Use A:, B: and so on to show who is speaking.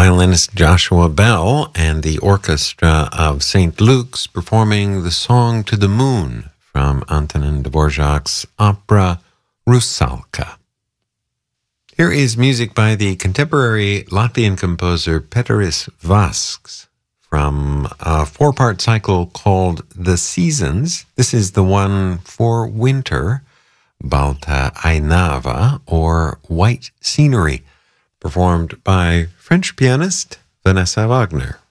A: violinist Joshua Bell and the orchestra of St. Luke's performing the Song to the Moon from Antonin Dvorak's opera Rusalka. Here is music by the contemporary Latvian composer Pēteris Vasks from a four-part cycle called The Seasons. This is the one for winter, Balta Ainava, or White Scenery, performed by French pianist Vanessa Wagner.